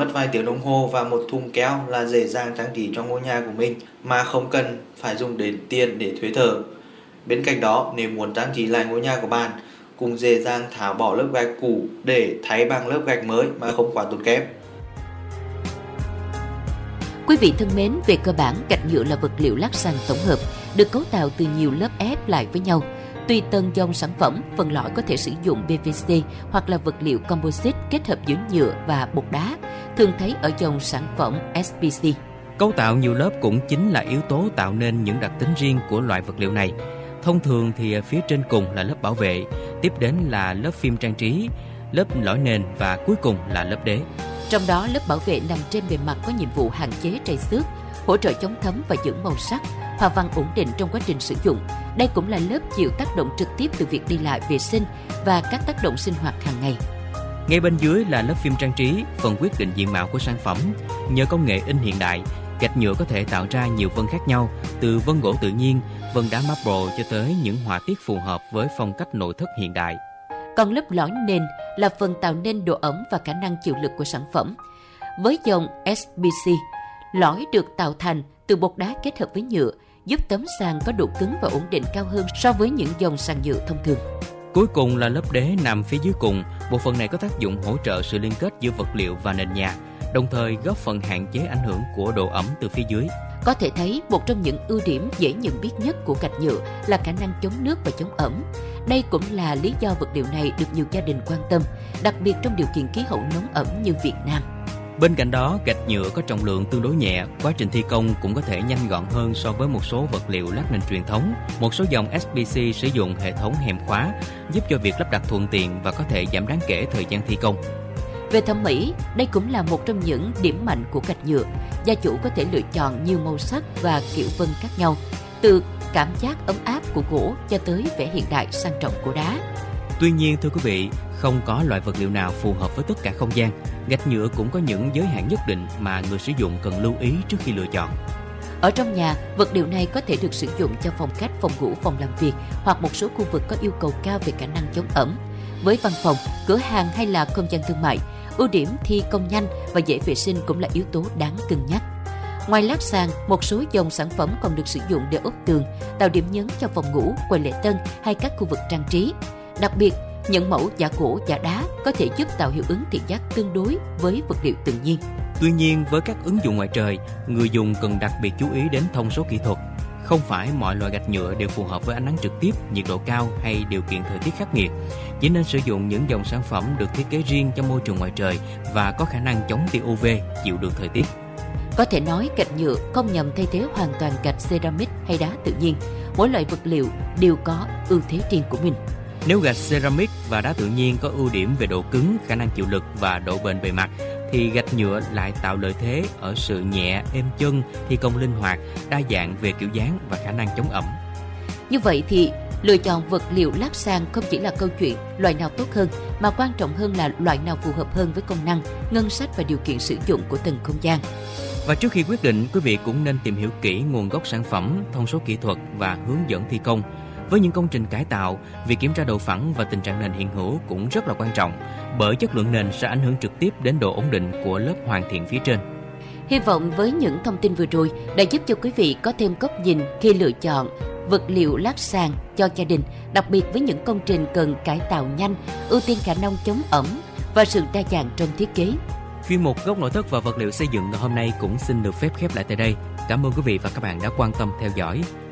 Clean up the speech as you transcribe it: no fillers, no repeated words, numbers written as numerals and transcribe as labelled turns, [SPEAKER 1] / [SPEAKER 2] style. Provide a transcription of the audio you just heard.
[SPEAKER 1] mất vài tiếng đồng hồ và một thùng keo là dễ dàng trang trí trong ngôi nhà của mình mà không cần phải dùng đến tiền để thuê thợ. Bên cạnh đó, nếu muốn trang trí lại ngôi nhà của bạn, cũng dễ dàng tháo bỏ lớp gạch cũ để thay bằng lớp gạch mới mà không quá tốn kém.
[SPEAKER 2] Quý vị thân mến, về cơ bản, gạch nhựa là vật liệu lát sàn tổng hợp, được cấu tạo từ nhiều lớp ép lại với nhau. Tùy từng dòng sản phẩm, phần lõi có thể sử dụng PVC hoặc là vật liệu composite kết hợp giữa nhựa và bột đá, thường thấy ở dòng sản phẩm SPC.
[SPEAKER 3] Cấu tạo nhiều lớp cũng chính là yếu tố tạo nên những đặc tính riêng của loại vật liệu này. Thông thường thì phía trên cùng là lớp bảo vệ, tiếp đến là lớp phim trang trí, lớp lõi nền và cuối cùng là lớp đế.
[SPEAKER 2] Trong đó, lớp bảo vệ nằm trên bề mặt có nhiệm vụ hạn chế trầy xước, hỗ trợ chống thấm và giữ màu sắc, hoa văn ổn định trong quá trình sử dụng. Đây cũng là lớp chịu tác động trực tiếp từ việc đi lại, vệ sinh và các tác động sinh hoạt hàng ngày.
[SPEAKER 3] Ngay bên dưới là lớp phim trang trí, phần quyết định diện mạo của sản phẩm. Nhờ công nghệ in hiện đại, gạch nhựa có thể tạo ra nhiều vân khác nhau, từ vân gỗ tự nhiên, vân đá marble cho tới những họa tiết phù hợp với phong cách nội thất hiện đại.
[SPEAKER 2] Còn lớp lõi nền là phần tạo nên độ ẩm và khả năng chịu lực của sản phẩm. Với dòng SPC, lõi được tạo thành từ bột đá kết hợp với nhựa, giúp tấm sàn có độ cứng và ổn định cao hơn so với những dòng sàn nhựa thông thường.
[SPEAKER 3] Cuối cùng là lớp đế nằm phía dưới cùng. Bộ phận này có tác dụng hỗ trợ sự liên kết giữa vật liệu và nền nhà, đồng thời góp phần hạn chế ảnh hưởng của độ ẩm từ phía dưới.
[SPEAKER 2] Có thể thấy, một trong những ưu điểm dễ nhận biết nhất của gạch nhựa là khả năng chống nước và chống ẩm. Đây cũng là lý do vật liệu này được nhiều gia đình quan tâm, đặc biệt trong điều kiện khí hậu nóng ẩm như Việt Nam.
[SPEAKER 3] Bên cạnh đó, gạch nhựa có trọng lượng tương đối nhẹ, quá trình thi công cũng có thể nhanh gọn hơn so với một số vật liệu lát nền truyền thống. Một số dòng SPC sử dụng hệ thống hèm khóa, giúp cho việc lắp đặt thuận tiện và có thể giảm đáng kể thời gian thi công.
[SPEAKER 2] Về thẩm mỹ, đây cũng là một trong những điểm mạnh của gạch nhựa. Gia chủ có thể lựa chọn nhiều màu sắc và kiểu vân khác nhau, từ cảm giác ấm áp của gỗ cho tới vẻ hiện đại sang trọng của đá.
[SPEAKER 3] Tuy nhiên, thưa quý vị, không có loại vật liệu nào phù hợp với tất cả không gian. Gạch nhựa cũng có những giới hạn nhất định mà người sử dụng cần lưu ý trước khi lựa chọn.
[SPEAKER 2] Ở trong nhà, vật liệu này có thể được sử dụng cho phòng khách, phòng ngủ, phòng làm việc hoặc một số khu vực có yêu cầu cao về khả năng chống ẩm. Với văn phòng, cửa hàng hay là không gian thương mại, ưu điểm thi công nhanh và dễ vệ sinh cũng là yếu tố đáng cân nhắc. Ngoài lát sàn, một số dòng sản phẩm còn được sử dụng để ốp tường, tạo điểm nhấn cho phòng ngủ, quầy lễ tân hay các khu vực trang trí. Đặc biệt, những mẫu giả gỗ, giả đá có thể giúp tạo hiệu ứng thị giác tương đối với vật liệu tự nhiên.
[SPEAKER 3] Tuy nhiên, với các ứng dụng ngoài trời, người dùng cần đặc biệt chú ý đến thông số kỹ thuật. Không phải mọi loại gạch nhựa đều phù hợp với ánh nắng trực tiếp, nhiệt độ cao hay điều kiện thời tiết khắc nghiệt. Chỉ nên sử dụng những dòng sản phẩm được thiết kế riêng cho môi trường ngoài trời và có khả năng chống tia UV, chịu được thời tiết.
[SPEAKER 2] Có thể nói gạch nhựa không nhằm thay thế hoàn toàn gạch ceramic hay đá tự nhiên. Mỗi loại vật liệu đều có ưu thế riêng của mình.
[SPEAKER 3] Nếu gạch ceramic và đá tự nhiên có ưu điểm về độ cứng, khả năng chịu lực và độ bền bề mặt, thì gạch nhựa lại tạo lợi thế ở sự nhẹ, êm chân, thi công linh hoạt, đa dạng về kiểu dáng và khả năng chống ẩm.
[SPEAKER 2] Như vậy thì lựa chọn vật liệu lát sàn không chỉ là câu chuyện loại nào tốt hơn, mà quan trọng hơn là loại nào phù hợp hơn với công năng, ngân sách và điều kiện sử dụng của từng không gian.
[SPEAKER 3] Và trước khi quyết định, quý vị cũng nên tìm hiểu kỹ nguồn gốc sản phẩm, thông số kỹ thuật và hướng dẫn thi công. Với những công trình cải tạo, việc kiểm tra độ phẳng và tình trạng nền hiện hữu cũng rất là quan trọng, bởi chất lượng nền sẽ ảnh hưởng trực tiếp đến độ ổn định của lớp hoàn thiện phía trên.
[SPEAKER 2] Hy vọng với những thông tin vừa rồi đã giúp cho quý vị có thêm góc nhìn khi lựa chọn vật liệu lát sàn cho gia đình, đặc biệt với những công trình cần cải tạo nhanh, ưu tiên khả năng chống ẩm và sự đa dạng trong thiết kế.
[SPEAKER 3] Chuyên mục Góc nội thất và vật liệu xây dựng ngày hôm nay cũng xin được phép khép lại tại đây. Cảm ơn quý vị và các bạn đã quan tâm theo dõi.